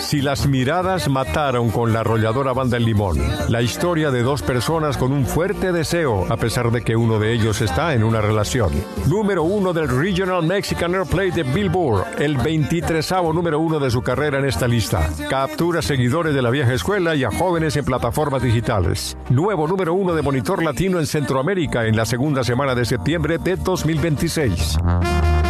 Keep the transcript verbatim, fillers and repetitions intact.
Si las miradas mataron con la arrolladora banda El Limón. La historia de dos personas con un fuerte deseo, a pesar de que uno de ellos está en una relación. Número uno del Regional Mexican Airplay de Billboard, el veintitrésavo número uno de su carrera en esta lista. Captura seguidores de la vieja escuela y a jóvenes en plataformas digitales. Nuevo número uno de Monitor Latino en Centroamérica en la segunda semana de septiembre de dos mil veintiséis.